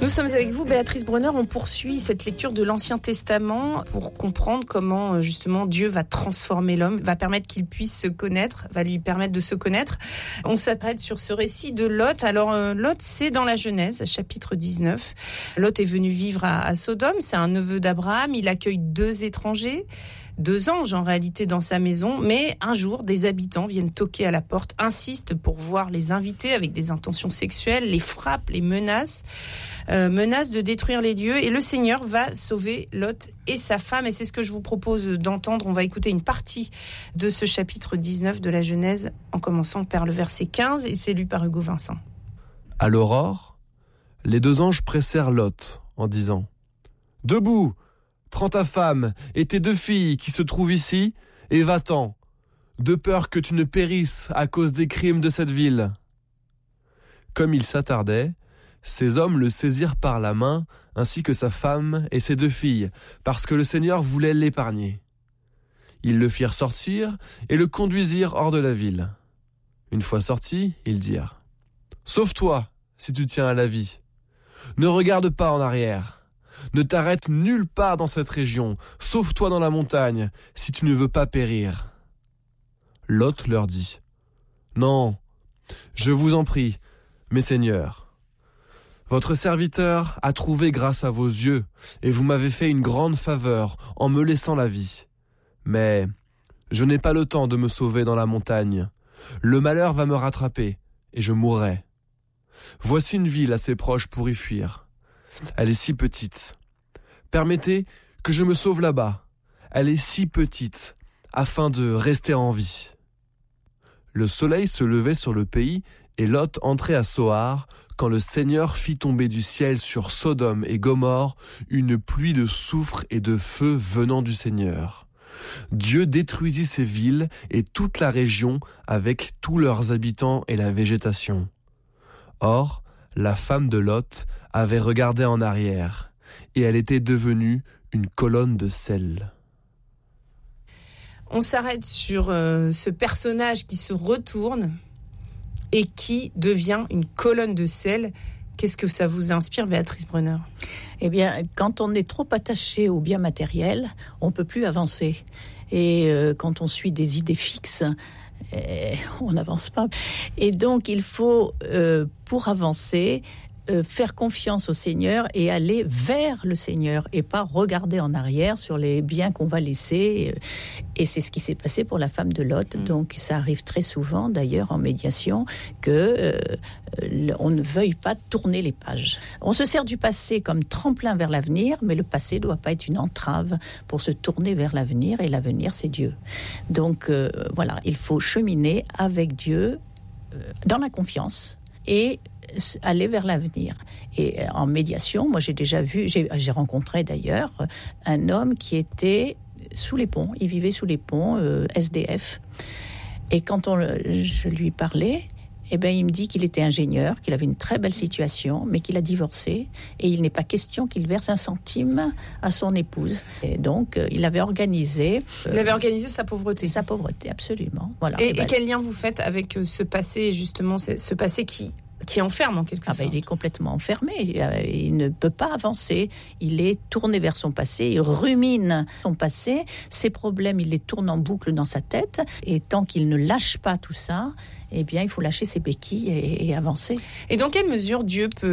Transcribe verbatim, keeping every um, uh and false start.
Nous sommes avec vous, Béatrice Brunner. On poursuit cette lecture de l'Ancien Testament pour comprendre comment justement Dieu va transformer l'homme, va permettre qu'il puisse se connaître, va lui permettre de se connaître. On s'arrête sur ce récit de Lot. Alors euh, Lot, c'est dans la Genèse, chapitre dix-neuf. Lot est venu vivre à, à Sodome, c'est un neveu d'Abraham. Il accueille deux étrangers. Deux anges en réalité dans sa maison, mais un jour, des habitants viennent toquer à la porte, insistent pour voir les invités avec des intentions sexuelles, les frappent, les menacent, euh, menacent de détruire les lieux, et le Seigneur va sauver Lot et sa femme, et c'est ce que je vous propose d'entendre. On va écouter une partie de ce chapitre dix-neuf de la Genèse, en commençant par le verset quinze, et c'est lu par Hugo Vincent. À l'aurore, les deux anges pressèrent Lot en disant « Debout ! Prends ta femme et tes deux filles qui se trouvent ici, et va-t'en, de peur que tu ne périsses à cause des crimes de cette ville. » Comme il s'attardait, ces hommes le saisirent par la main, ainsi que sa femme et ses deux filles, parce que le Seigneur voulait l'épargner. Ils le firent sortir et le conduisirent hors de la ville. Une fois sortis, ils dirent « Sauve-toi, si tu tiens à la vie. Ne regarde pas en arrière. Ne t'arrête nulle part dans cette région. Sauve-toi dans la montagne, si tu ne veux pas périr. » Lot leur dit « Non, je vous en prie, mes seigneurs. Votre serviteur a trouvé grâce à vos yeux, et vous m'avez fait une grande faveur en me laissant la vie. Mais je n'ai pas le temps de me sauver dans la montagne. Le malheur va me rattraper, et je mourrai. Voici une ville assez proche pour y fuir. Elle est si petite. Permettez que je me sauve là-bas. Elle est si petite, afin de rester en vie. » Le soleil se levait sur le pays, et Lot entrait à Soar, quand le Seigneur fit tomber du ciel sur Sodome et Gomorrhe une pluie de soufre et de feu venant du Seigneur. Dieu détruisit ces villes et toute la région avec tous leurs habitants et la végétation. Or, la femme de Lot avait regardé en arrière, et elle était devenue une colonne de sel. On s'arrête sur euh, ce personnage qui se retourne et qui devient une colonne de sel. Qu'est-ce que ça vous inspire, Béatrice Brunner ? Eh bien, quand on est trop attaché aux biens matériels, on ne peut plus avancer. Et euh, quand on suit des idées fixes, eh, on n'avance pas. Et donc, il faut, euh, pour avancer, Euh, faire confiance au Seigneur et aller vers le Seigneur et pas regarder en arrière sur les biens qu'on va laisser. Et c'est ce qui s'est passé pour la femme de Lot. Mmh. Donc ça arrive très souvent d'ailleurs en médiation que euh, on ne veuille pas tourner les pages. On se sert du passé comme tremplin vers l'avenir, mais le passé ne doit pas être une entrave pour se tourner vers l'avenir, et l'avenir c'est Dieu. Donc euh, voilà, il faut cheminer avec Dieu euh, dans la confiance et aller vers l'avenir. Et en médiation, moi j'ai déjà vu, j'ai, j'ai rencontré d'ailleurs un homme qui était sous les ponts, il vivait sous les ponts, euh, S D F. Et quand on, je lui parlais, eh ben, il me dit qu'il était ingénieur, qu'il avait une très belle situation, mais qu'il a divorcé, et il n'est pas question qu'il verse un centime à son épouse. Et donc, euh, il avait organisé... Euh, il avait organisé sa pauvreté. Sa pauvreté, absolument. Voilà. Et, et, ben, et quel lien vous faites avec ce passé, justement, ce passé qui... qui enferme en quelque ah sorte. Ben, il est complètement enfermé, il ne peut pas avancer, il est tourné vers son passé, il rumine son passé, ses problèmes, il les tourne en boucle dans sa tête, et tant qu'il ne lâche pas tout ça, eh bien il faut lâcher ses béquilles et, et avancer. Et dans quelle mesure Dieu peut